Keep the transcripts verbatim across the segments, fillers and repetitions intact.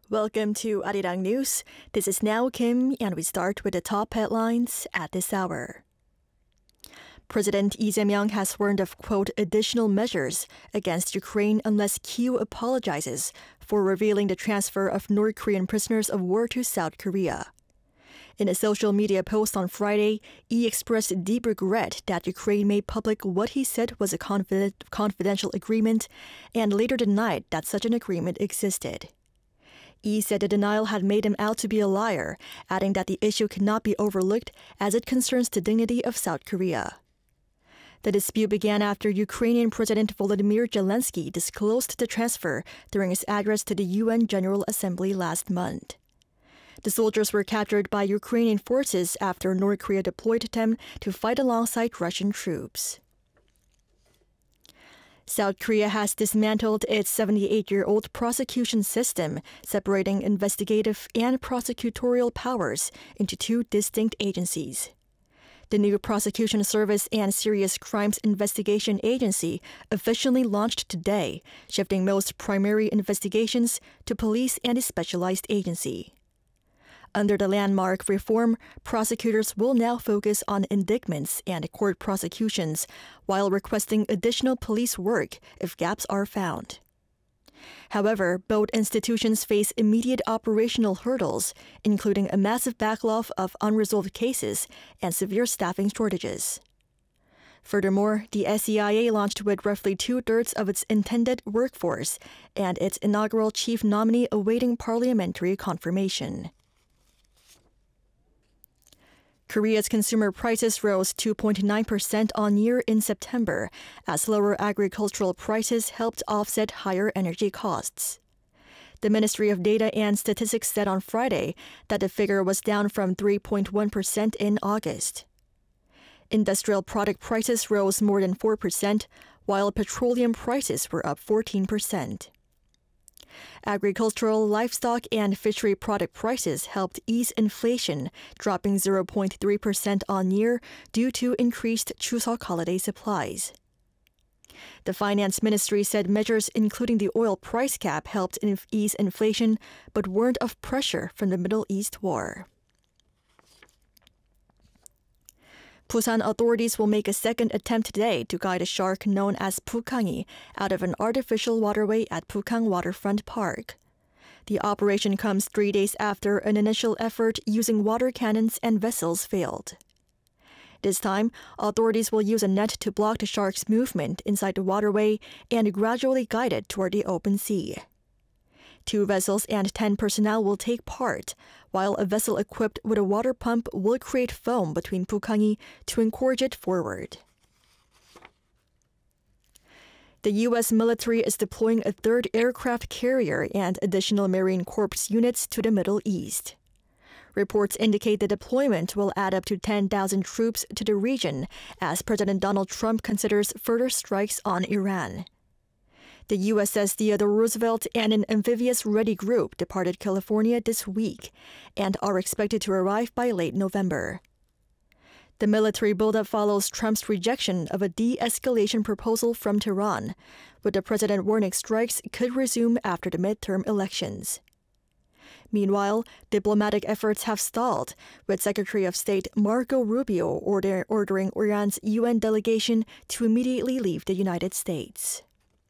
Welcome to Arirang News. This is Now Kim, and we start with the top headlines at this hour. President Lee Jae-myung has warned of, quote, additional measures against Ukraine unless Kyiv apologizes for revealing the transfer of North Korean prisoners of war to South Korea. In a social media post on Friday, Lee expressed deep regret that Ukraine made public what he said was a confident, confidential agreement and later denied that such an agreement existed. Lee said the denial had made him out to be a liar, adding that the issue cannot be overlooked as it concerns the dignity of South Korea. The dispute began after Ukrainian President Volodymyr Zelensky disclosed the transfer during his address to the U N General Assembly last month. The soldiers were captured by Ukrainian forces after North Korea deployed them to fight alongside Russian troops. South Korea has dismantled its seventy-eight-year-old prosecution system, separating investigative and prosecutorial powers into two distinct agencies. The new Prosecution Service and Serious Crimes Investigation Agency officially launched today, shifting most primary investigations to police and a specialized agency. Under the landmark reform, prosecutors will now focus on indictments and court prosecutions while requesting additional police work if gaps are found. However, both institutions face immediate operational hurdles, including a massive backlog of unresolved cases and severe staffing shortages. Furthermore, the S E I A launched with roughly two-thirds of its intended workforce and its inaugural chief nominee awaiting parliamentary confirmation. Korea's consumer prices rose two point nine percent on-year in September as lower agricultural prices helped offset higher energy costs. The Ministry of Data and Statistics said on Friday that the figure was down from three point one percent in August. Industrial product prices rose more than four percent, while petroleum prices were up fourteen percent. Agricultural, livestock, and fishery product prices helped ease inflation, dropping zero point three percent on-year due to increased Chuseok holiday supplies. The Finance Ministry said measures including the oil price cap helped ease inflation, but warned of pressure from the Middle East war. Busan authorities will make a second attempt today to guide a shark known as Pukhangi out of an artificial waterway at Pukhang Waterfront Park. The operation comes three days after an initial effort using water cannons and vessels failed. This time, authorities will use a net to block the shark's movement inside the waterway and gradually guide it toward the open sea. Two vessels and ten personnel will take part, while a vessel equipped with a water pump will create foam between Pukhangi to encourage it forward. The U S military is deploying a third aircraft carrier and additional Marine Corps units to the Middle East. Reports indicate the deployment will add up to ten thousand troops to the region as President Donald Trump considers further strikes on Iran. The U S S Theodore Roosevelt and an amphibious-ready group departed California this week and are expected to arrive by late November. The military buildup follows Trump's rejection of a de-escalation proposal from Tehran, with the president warning strikes could resume after the midterm elections. Meanwhile, diplomatic efforts have stalled, with Secretary of State Marco Rubio order- ordering Iran's U N delegation to immediately leave the United States.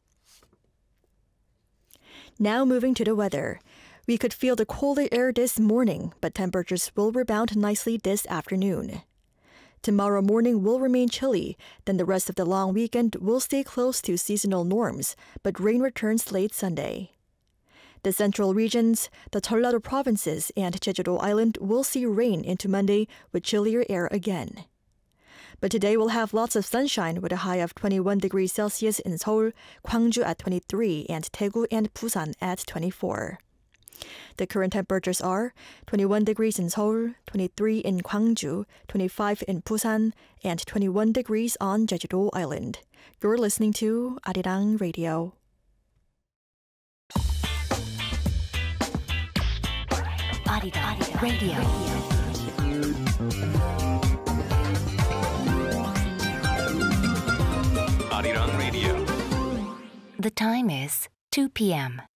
Now moving to the weather. We could feel the colder air this morning, but temperatures will rebound nicely this afternoon. Tomorrow morning will remain chilly, then the rest of the long weekend will stay close to seasonal norms, but rain returns late Sunday. The central regions, the Jeollado provinces, and Jeju-do Island will see rain into Monday with chillier air again. But today we'll have lots of sunshine with a high of twenty-one degrees Celsius in Seoul, Gwangju at twenty-three, and Daegu and Busan at twenty-four. The current temperatures are twenty-one degrees in Seoul, twenty-three in Gwangju, twenty-five in Busan, and twenty-one degrees on Jeju-do Island. You're listening to Arirang Radio. Arirang Radio. Arirang Radio. The time is two p.m.